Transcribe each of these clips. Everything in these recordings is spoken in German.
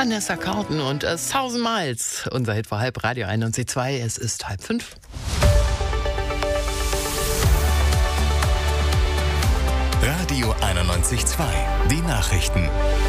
Vanessa Carlton und 1000 Miles. Unser Hit war halb Radio 91.2. Es ist 4:30. Radio 91.2. Die Nachrichten.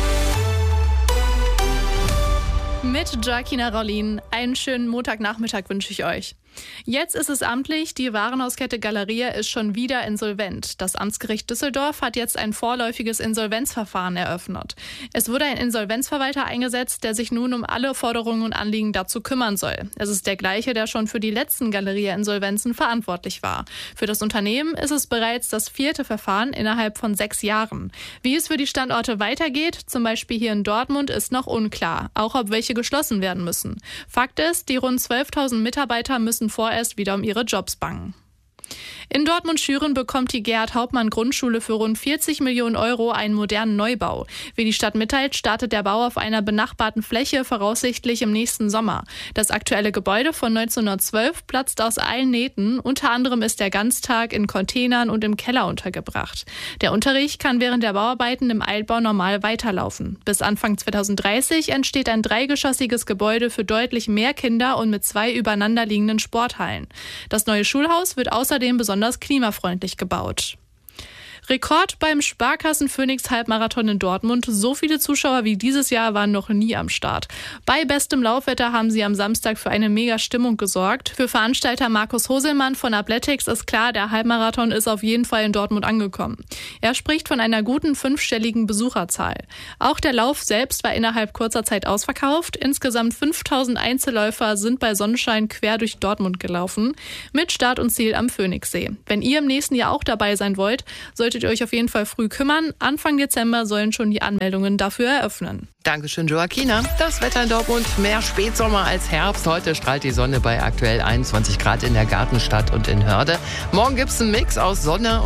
Mit Joaquina Rollin. Einen schönen Montagnachmittag wünsche ich euch. Jetzt ist es amtlich, die Warenhauskette Galeria ist schon wieder insolvent. Das Amtsgericht Düsseldorf hat jetzt ein vorläufiges Insolvenzverfahren eröffnet. Es wurde ein Insolvenzverwalter eingesetzt, der sich nun um alle Forderungen und Anliegen dazu kümmern soll. Es ist der gleiche, der schon für die letzten Galeria-Insolvenzen verantwortlich war. Für das Unternehmen ist es bereits das 4. Verfahren innerhalb von 6 Jahren. Wie es für die Standorte weitergeht, zum Beispiel hier in Dortmund, ist noch unklar. Auch ob welche geschlossen werden müssen. Fakt ist, die rund 12.000 Mitarbeiter müssen vorerst wieder um ihre Jobs bangen. In Dortmund-Schüren bekommt die Gerhard-Hauptmann-Grundschule für rund 40 Millionen Euro einen modernen Neubau. Wie die Stadt mitteilt, startet der Bau auf einer benachbarten Fläche voraussichtlich im nächsten Sommer. Das aktuelle Gebäude von 1912 platzt aus allen Nähten. Unter anderem ist der Ganztag in Containern und im Keller untergebracht. Der Unterricht kann während der Bauarbeiten im Altbau normal weiterlaufen. Bis Anfang 2030 entsteht ein 3-geschossiges Gebäude für deutlich mehr Kinder und mit 2 übereinanderliegenden Sporthallen. Das neue Schulhaus wird außerdem besonders klimafreundlich gebaut. Rekord beim Sparkassen Phoenix Halbmarathon in Dortmund. So viele Zuschauer wie dieses Jahr waren noch nie am Start. Bei bestem Laufwetter haben sie am Samstag für eine Mega-Stimmung gesorgt. Für Veranstalter Markus Hoselmann von Athletics ist klar, der Halbmarathon ist auf jeden Fall in Dortmund angekommen. Er spricht von einer guten 5-stelligen Besucherzahl. Auch der Lauf selbst war innerhalb kurzer Zeit ausverkauft. Insgesamt 5000 Einzelläufer sind bei Sonnenschein quer durch Dortmund gelaufen. Mit Start und Ziel am Phoenixsee. Wenn ihr im nächsten Jahr auch dabei sein wollt, solltet ihr euch auf jeden Fall früh kümmern. Anfang Dezember sollen schon die Anmeldungen dafür eröffnen. Dankeschön, Joaquina. Das Wetter in Dortmund, mehr Spätsommer als Herbst. Heute strahlt die Sonne bei aktuell 21 Grad in der Gartenstadt und in Hörde. Morgen gibt's einen Mix aus Sonne